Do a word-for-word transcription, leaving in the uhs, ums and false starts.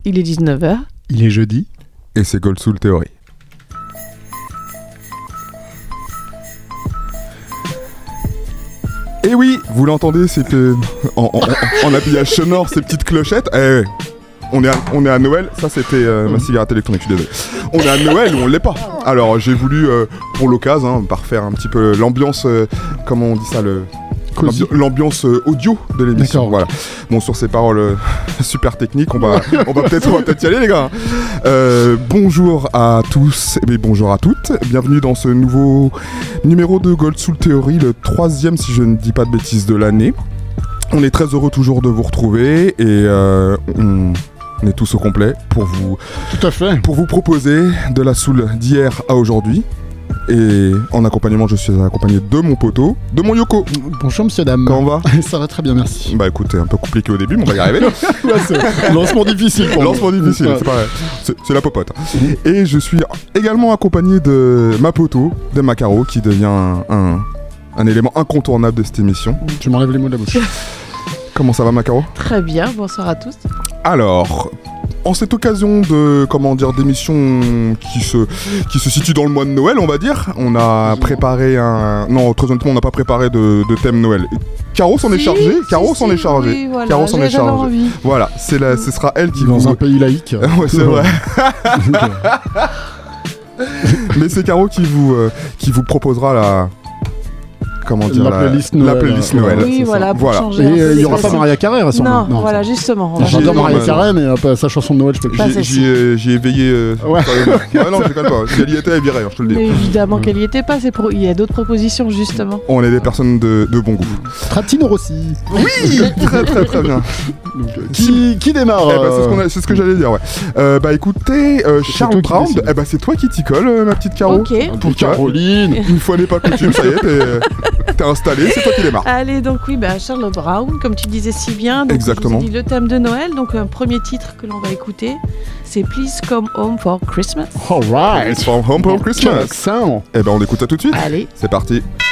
Il est dix-neuf heures. Il est jeudi. Et c'est Gold Soul Theory. Et oui, vous l'entendez, c'est que en, en, en habillage sonore, ces petites clochettes. Eh, on est à, on est à Noël. Ça, c'était euh, ma cigarette électronique. Je suis désolé. On est à Noël ou on l'est pas. Alors, j'ai voulu, euh, pour l'occasion, hein, parfaire un petit peu l'ambiance. Euh, comment on dit ça, le L'ambi- l'ambiance euh, audio de l'émission. D'accord. Voilà. Bon, sur ces paroles euh, super techniques, on va, on va peut-être, on va peut-être y aller, les gars. Euh, bonjour à tous et bonjour à toutes. Bienvenue dans ce nouveau numéro de Gold Soul Theory, le troisième, si je ne dis pas de bêtises, de l'année. On est très heureux toujours de vous retrouver et euh, on, on est tous au complet pour vous, Tout à fait. pour vous proposer de la soul d'hier à aujourd'hui. Et en accompagnement, je suis accompagné de mon poteau, de mon Yoko. Bonjour monsieur, dame. Comment on va ? Ça va très bien, merci. Bah écoute, c'est un peu compliqué au début, mais on va y arriver. Ouais, c'est lancement difficile pour Lancement moi. difficile, Ouais. c'est pareil. C'est, c'est la popote. Et je suis également accompagné de ma poteau, de Macaro, qui devient un, un, un élément incontournable de cette émission. Tu m'enlèves les mots de la bouche. Comment ça va, Macaro ? Très bien, bonsoir à tous. Alors, en cette occasion de, comment dire, d'émission qui se, qui se situe dans le mois de Noël, on va dire, on a préparé un... Non, très honnêtement, on n'a pas préparé de, de thème Noël. Caro s'en est Si, chargée, si, Caro si, s'en est chargée. oui, voilà, Caro s'en est j'avais chargée. envie. Voilà, c'est la, ce sera elle qui Dans vous... un pays laïque. Ouais, c'est vrai. Mais c'est Caro qui vous, euh, qui vous proposera la... Comment dire, La playlist la, Noël. la playlist Ouais, Noël. ouais, Oui, c'est voilà, ça. pour Voilà. changer Et un peu euh, il les n'y aura pas classiques. Mariah Carey, sûrement. Non, voilà, justement. on va J'adore J'ai- Mariah non, Carey, mais euh, pas sa chanson de Noël, je peux le Pas dire. J'y, celle-ci. j'y ai, j'y ai veillé. Euh, Ouais. ah non, je déconne pas. Si elle y était, elle virait, hein, je te le dis. Mais évidemment qu'elle y était pas, c'est pour... il y a d'autres propositions justement. On est des personnes de, de bon goût. Tratino Rossi. Oui, très très très bien. Donc, euh, qui, qui démarre Eh ben, c'est, ce qu'on euh, a- c'est ce que j'allais dire, ouais. Euh, bah écoutez, euh, C'est Charles toi qui Brown, décides. eh ben, c'est toi qui t'y colle, euh, ma petite Caro. Ok. Pour Tu vois, Caroline. Une fois n'est pas coutume, ça y est, t'es, t'es installé, c'est toi qui démarre. Allez, donc oui, bah, Charles Brown, comme tu disais si bien. Donc, Exactement. Je vous ai dit le thème de Noël. Donc un premier titre que l'on va écouter, c'est Please Come Home for Christmas. Alright. It's from Home for Quel Christmas. accent. Eh ben on écoute ça tout de suite. Allez. C'est parti.